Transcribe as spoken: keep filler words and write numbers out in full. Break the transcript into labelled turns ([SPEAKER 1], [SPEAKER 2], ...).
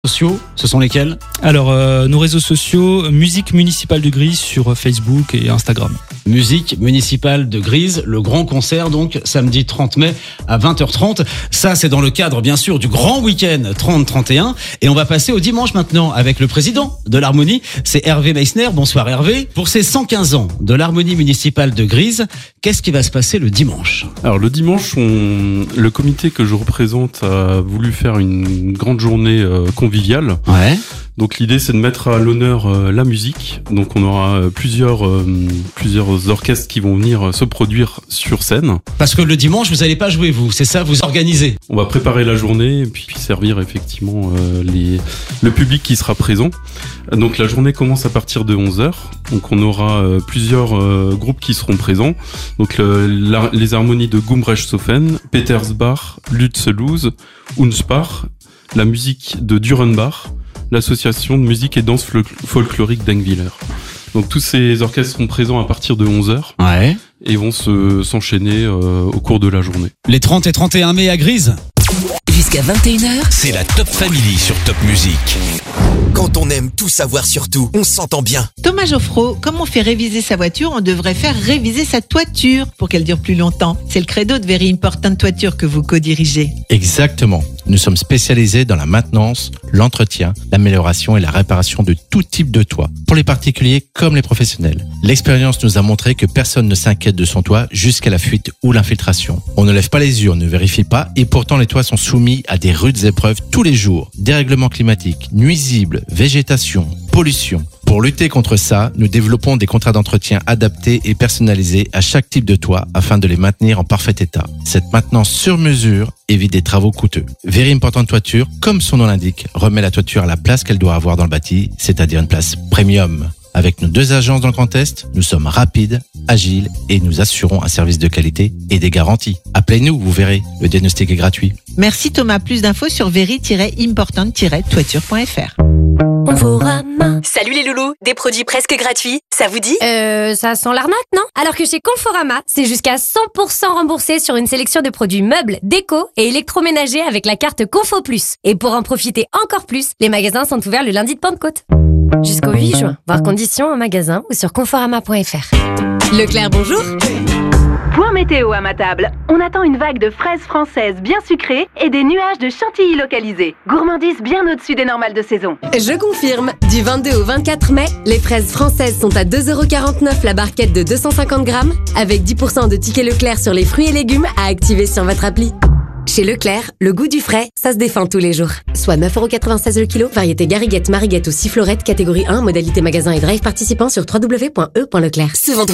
[SPEAKER 1] Sociaux, ce sont lesquels?
[SPEAKER 2] Alors, euh, nos réseaux sociaux, Musique Municipale de Grise sur Facebook et Instagram.
[SPEAKER 1] Musique Municipale de Grise, le grand concert donc samedi trente mai à vingt heures trente. Ça, c'est dans le cadre bien sûr du grand week-end trente trente et un. Et on va passer au dimanche maintenant avec le président de l'Harmonie, c'est Hervé Meissner. Bonsoir Hervé. Pour ces cent quinze ans de l'Harmonie Municipale de Grise, qu'est-ce qui va se passer le dimanche?
[SPEAKER 3] Alors le dimanche, on... le comité que je représente a voulu faire une grande journée euh, conviviale.
[SPEAKER 1] Ouais.
[SPEAKER 3] Donc l'idée c'est de mettre à l'honneur euh, la musique. Donc on aura euh, plusieurs euh, plusieurs orchestres qui vont venir euh, se produire sur scène.
[SPEAKER 1] Parce que le dimanche vous allez pas jouer vous, c'est ça, vous organisez?
[SPEAKER 3] On va préparer la journée et puis servir effectivement euh, les le public qui sera présent. Donc la journée commence à partir de onze heures. Donc on aura euh, plusieurs euh, groupes qui seront présents. Donc le, la, les harmonies de Gumrechthofen, Petersbach, Lutzeluz, Unspach, la musique de Durenbach, l'association de musique et danse folklorique d'Engwiller. Donc tous ces orchestres seront présents à partir de onze heures.
[SPEAKER 1] Ouais.
[SPEAKER 3] Et vont se, s'enchaîner euh, au cours de la journée.
[SPEAKER 1] Les trente et trente et un mai à Grise.
[SPEAKER 4] Jusqu'à vingt et une heures,
[SPEAKER 5] c'est la Top Family sur Top Music.
[SPEAKER 4] Quand on aime tout savoir sur tout, on s'entend bien.
[SPEAKER 6] Thomas Geoffroy, comme on fait réviser sa voiture, on devrait faire réviser sa toiture pour qu'elle dure plus longtemps. C'est le credo de Very Important Toiture que vous co-dirigez.
[SPEAKER 7] Exactement. Nous sommes spécialisés dans la maintenance, l'entretien, l'amélioration et la réparation de tout type de toit, pour les particuliers comme les professionnels. L'expérience nous a montré que personne ne s'inquiète de son toit jusqu'à la fuite ou l'infiltration. On ne lève pas les yeux, on ne vérifie pas et pourtant les toits sont soumis à des rudes épreuves tous les jours. Dérèglements climatiques, nuisibles, végétation, pollution. Pour lutter contre ça, nous développons des contrats d'entretien adaptés et personnalisés à chaque type de toit afin de les maintenir en parfait état. Cette maintenance sur mesure évite des travaux coûteux. Very Important Toiture, comme son nom l'indique, remet la toiture à la place qu'elle doit avoir dans le bâti, c'est-à-dire une place premium. Avec nos deux agences dans le Grand Est, nous sommes rapides, agiles et nous assurons un service de qualité et des garanties. Appelez-nous, vous verrez, le diagnostic est gratuit.
[SPEAKER 6] Merci Thomas, plus d'infos sur very important toiture point f r.
[SPEAKER 8] Conforama. Salut les loulous, des produits presque gratuits, ça vous dit?
[SPEAKER 9] Euh, ça sent l'arnaque, non? Alors que chez Conforama, c'est jusqu'à cent pour cent remboursé sur une sélection de produits meubles, déco et électroménagers avec la carte Confo Plus. Et pour en profiter encore plus, les magasins sont ouverts le lundi de Pentecôte. Jusqu'au huit juin. Voir conditions en magasin ou sur conforama point f r.
[SPEAKER 8] Leclerc, bonjour.
[SPEAKER 10] Point météo à ma table. On attend une vague de fraises françaises bien sucrées et des nuages de chantilly localisés. Gourmandise bien au-dessus des normales de saison.
[SPEAKER 8] Je confirme. Du vingt-deux au vingt-quatre mai, les fraises françaises sont à deux euros quarante-neuf la barquette de deux cent cinquante grammes, avec dix pour cent de tickets Leclerc sur les fruits et légumes à activer sur votre appli. Chez Leclerc, le goût du frais, ça se défend tous les jours. Soit neuf euros quatre-vingt-seize le kilo, variété Gariguette, Mariguette ou Sifflorette, catégorie un, modalité magasin et drive participant sur w w w point e point leclerc. Ce vendredi